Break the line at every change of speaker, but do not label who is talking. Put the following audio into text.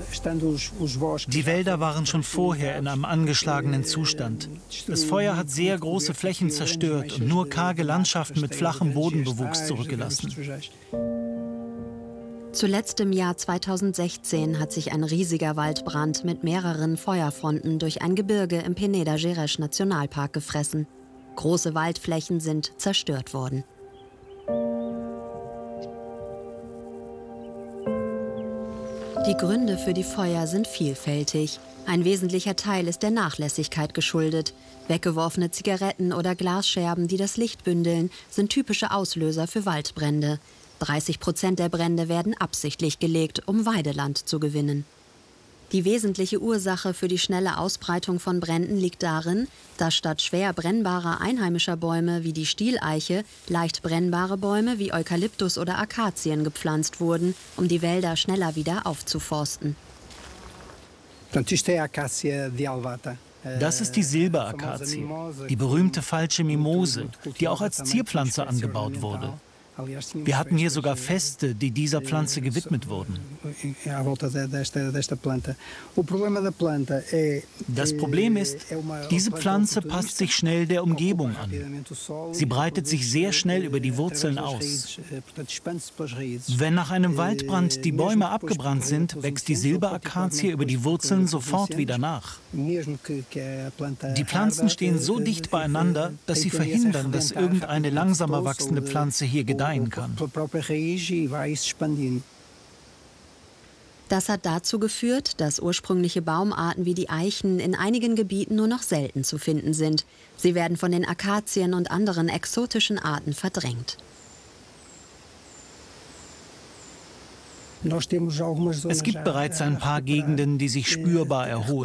Die Wälder waren schon vorher in einem angeschlagenen Zustand. Das Feuer hat sehr große Flächen zerstört und nur karge Landschaften mit flachem Bodenbewuchs zurückgelassen.
Zuletzt im Jahr 2016 hat sich ein riesiger Waldbrand mit mehreren Feuerfronten durch ein Gebirge im Peneda Gerês Nationalpark gefressen. Große Waldflächen sind zerstört worden. Die Gründe für die Feuer sind vielfältig. Ein wesentlicher Teil ist der Nachlässigkeit geschuldet. Weggeworfene Zigaretten oder Glasscherben, die das Licht bündeln, sind typische Auslöser für Waldbrände. 30% der Brände werden absichtlich gelegt, um Weideland zu gewinnen. Die wesentliche Ursache für die schnelle Ausbreitung von Bränden liegt darin, dass statt schwer brennbarer einheimischer Bäume wie die Stieleiche leicht brennbare Bäume wie Eukalyptus oder Akazien gepflanzt wurden, um die Wälder schneller wieder aufzuforsten.
Das ist die Silberakazie, die berühmte falsche Mimose, die auch als Zierpflanze angebaut wurde. Wir hatten hier sogar Feste, die dieser Pflanze gewidmet wurden. Das Problem ist, diese Pflanze passt sich schnell der Umgebung an. Sie breitet sich sehr schnell über die Wurzeln aus. Wenn nach einem Waldbrand die Bäume abgebrannt sind, wächst die Silberakazie über die Wurzeln sofort wieder nach. Die Pflanzen stehen so dicht beieinander, dass sie verhindern, dass irgendeine langsamer wachsende Pflanze hier gedeihen kann.
Das hat dazu geführt, dass ursprüngliche Baumarten wie die Eichen in einigen Gebieten nur noch selten zu finden sind. Sie werden von den Akazien und anderen exotischen Arten verdrängt.
Es gibt bereits ein paar Gegenden, die sich spürbar erholen.